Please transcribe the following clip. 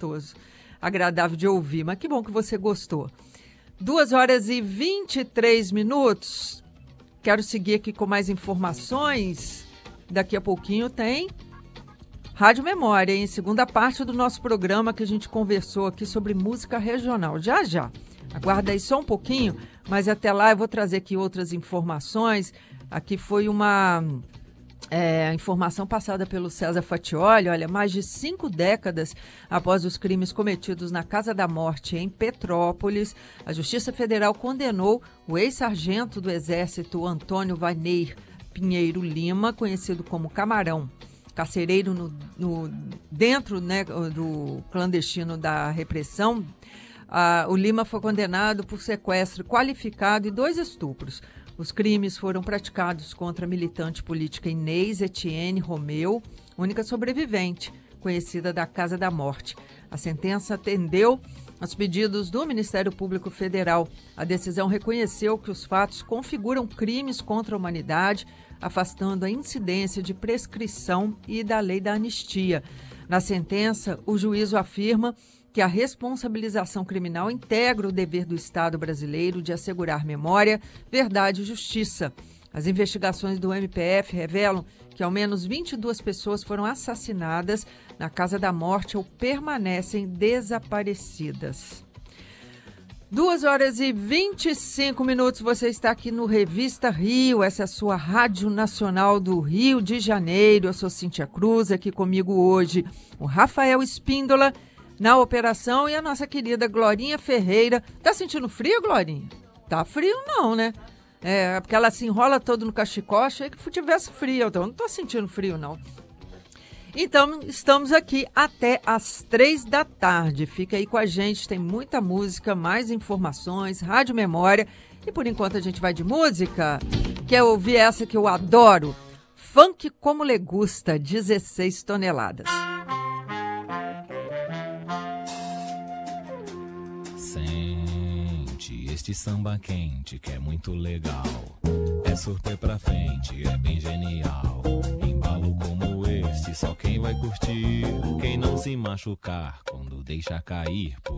gostoso, agradável de ouvir. Mas que bom que você gostou. 2h23. Quero seguir aqui com mais informações. Daqui a pouquinho tem Rádio Memória, em segunda parte do nosso programa que a gente conversou aqui sobre música regional. Já, já. Aguarda aí só um pouquinho, mas até lá eu vou trazer aqui outras informações. Aqui foi uma informação passada pelo César Fatioli. Olha, mais de 5 décadas após os crimes cometidos na Casa da Morte em Petrópolis, a Justiça Federal condenou o ex-sargento do Exército Antônio Vaneir Pinheiro Lima, conhecido como Camarão, carcereiro dentro, né, do clandestino da repressão. O Lima foi condenado por sequestro qualificado e 2 estupros. Os crimes foram praticados contra a militante política Inês Etienne Romeu, única sobrevivente, conhecida da Casa da Morte. A sentença atendeu aos pedidos do Ministério Público Federal. A decisão reconheceu que os fatos configuram crimes contra a humanidade, afastando a incidência de prescrição e da lei da anistia. Na sentença, o juízo afirma que a responsabilização criminal integra o dever do Estado brasileiro de assegurar memória, verdade e justiça. As investigações do MPF revelam que ao menos 22 pessoas foram assassinadas na Casa da Morte ou permanecem desaparecidas. 2h25, você está aqui no Revista Rio, essa é a sua Rádio Nacional do Rio de Janeiro. Eu sou Cíntia Cruz, aqui comigo hoje o Rafael Espíndola na operação e a nossa querida Glorinha Ferreira. Tá sentindo frio, Glorinha? Tá frio não, né? Porque ela se enrola todo no cachecol, achei que tivesse frio, então não tô sentindo frio não. Então, estamos aqui até às 3 da tarde. Fica aí com a gente, tem muita música, mais informações, Rádio Memória. E por enquanto a gente vai de música. Quer ouvir essa que eu adoro? Funk Como Le Gusta, 16 toneladas. Sente este samba quente que é muito legal. É surter pra frente, é bem genial. Embalo como este, só quem vai curtir. Quem não se machucar quando deixa cair.